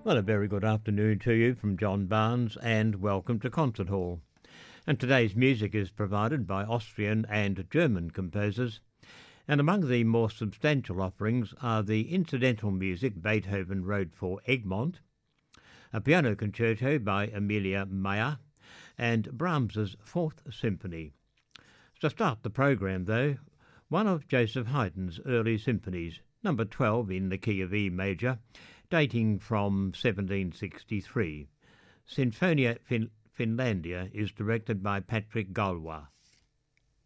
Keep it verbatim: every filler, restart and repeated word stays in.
Well, a very good afternoon to you from John Barnes and welcome to Concert Hall. And today's music is provided by Austrian and German composers, and among the more substantial offerings are the incidental music Beethoven wrote for Egmont, a piano concerto by Emilia Mayer, and Brahms's Fourth Symphony. To start the programme, though, one of Joseph Haydn's early symphonies, number twelve in the key of E major, dating from seventeen sixty-three. Sinfonia fin- Finlandia is directed by Patrick Galois.